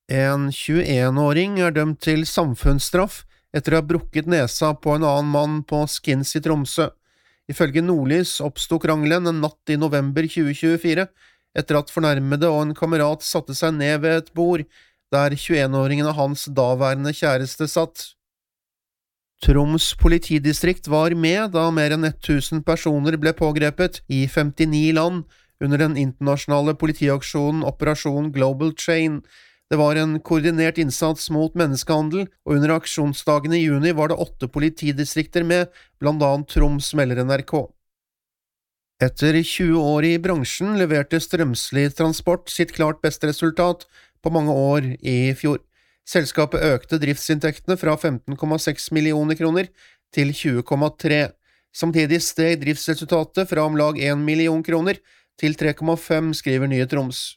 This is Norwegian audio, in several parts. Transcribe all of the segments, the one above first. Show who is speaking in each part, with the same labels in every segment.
Speaker 1: En 21-åring er dømt til samfunnsstraff etter å ha brukket nesa på en annen mann på Skins i Tromsø. Ifølge Nordlys oppstod krangelen en natt i november 2024, etter at fornærmede og en kamerat satte seg ned ved et bord, der 21-åringen og hans daværende kjæreste satt. Troms politidistrikt var med da mer enn 1000 personer ble pågrepet i 59 land under den internasjonale politiaksjonen Operasjon Global Chain. Det var en koordinert innsats mot menneskehandel, og under aksjonsdagene i juni var det 8 politidistrikter med, blant annet Troms, melder NRK. Etter 20 år i bransjen leverte Strømsli Transport sitt klart beste resultat på mange år i fjor. Selskapet økte driftsinntektene fra 15,6 millioner kroner til 20,3. Samtidig steg driftsresultatet fra om lag 1 million kroner til 3,5, skriver Nye Troms.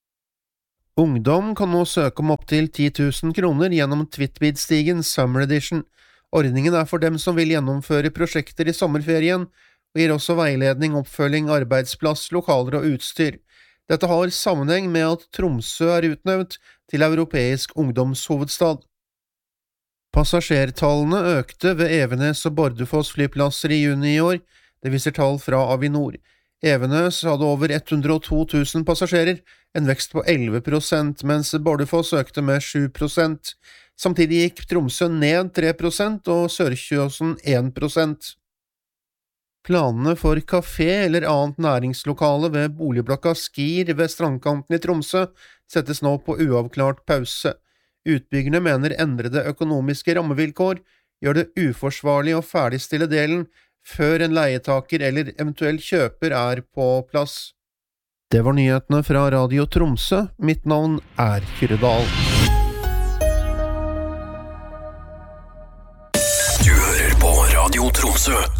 Speaker 1: Ungdom kan nå søke om opptil 10 000 kroner gjennom Twitbid-stigen Summer Edition. Ordningen er for dem som vil gjennomføre prosjekter i sommerferien, og gir også veiledning, oppfølging, arbeidsplass, lokaler og utstyr. Dette har sammenheng med at Tromsø er utnevnt til europeisk ungdomshovedstad. Passasjertallene økte ved Evenes og Bardufoss flyplasser i juni i år, det viser tall fra Avinor. Evenes hadde over 102 000 passasjerer, en vekst på 11%, mens Bardufoss økte med 7%. Samtidig gikk Tromsø ned 3% og Sørkjøsen 1%. Planene for kafé eller annet næringslokale ved boligblokka Skir ved strandkanten i Tromsø settes nå på uavklart pause. Utbyggerne mener endrede økonomiske rammevilkår gjør det uforsvarlig å ferdigstille delen før en leietaker eller eventuell kjøper er på plass. Det var nyhetene fra Radio Tromsø. Mitt navn er Kyrre Dahl.
Speaker 2: Du hører på Radio Tromsø.